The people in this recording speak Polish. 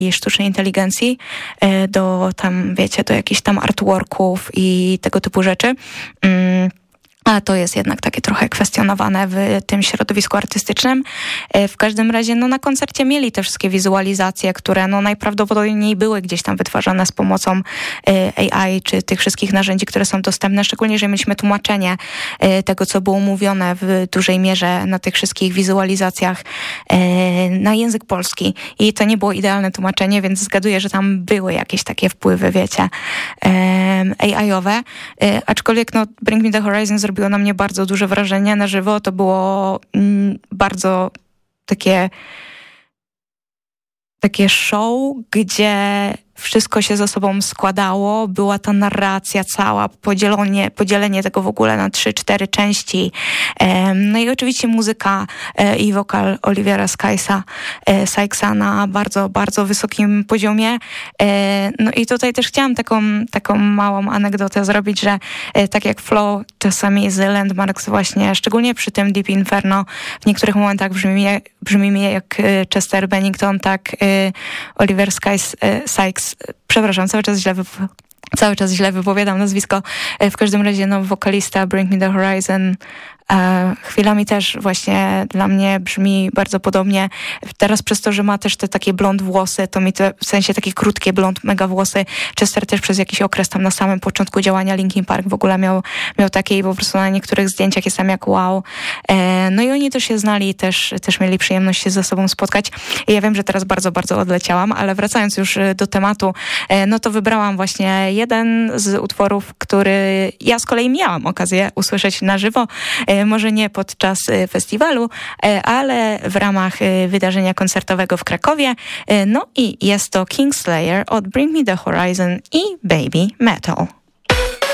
i sztucznej inteligencji do tam, wiecie, do jakichś tam artworków i tego typu rzeczy. A to jest jednak takie trochę kwestionowane w tym środowisku artystycznym. W każdym razie na koncercie mieli te wszystkie wizualizacje, które najprawdopodobniej były gdzieś tam wytwarzane z pomocą AI, czy tych wszystkich narzędzi, które są dostępne, szczególnie, że mieliśmy tłumaczenie tego, co było mówione w dużej mierze na tych wszystkich wizualizacjach na język polski. I to nie było idealne tłumaczenie, więc zgaduję, że tam były jakieś takie wpływy, wiecie, AI-owe. Aczkolwiek Bring Me The Horizon zrobiło na mnie bardzo duże wrażenie na żywo. To było bardzo takie show, gdzie wszystko się ze sobą składało, była ta narracja cała, podzielenie tego w ogóle na 3-4 części. No i oczywiście muzyka i wokal Olivera Sykesa na bardzo, bardzo wysokim poziomie. No i tutaj też chciałam taką małą anegdotę zrobić, że tak jak Flow czasami z Landmarks właśnie, szczególnie przy tym Deep Inferno, w niektórych momentach brzmi mi jak Chester Bennington, tak Oliver Sykes, przepraszam, cały czas źle wypowiadam nazwisko. W każdym razie wokalista Bring Me The Horizon chwilami też właśnie dla mnie brzmi bardzo podobnie. Teraz przez to, że ma też te takie blond włosy, to mi w sensie takie krótkie blond mega włosy. Chester też przez jakiś okres tam na samym początku działania Linkin Park w ogóle miał takie i po prostu na niektórych zdjęciach jest tam jak wow. No i oni też się znali, też mieli przyjemność się ze sobą spotkać. I ja wiem, że teraz bardzo, bardzo odleciałam, ale wracając już do tematu, to wybrałam właśnie jeden z utworów, który ja z kolei miałam okazję usłyszeć na żywo. Może nie podczas festiwalu, ale w ramach wydarzenia koncertowego w Krakowie. No i jest to Kingslayer od Bring Me The Horizon i Baby Metal.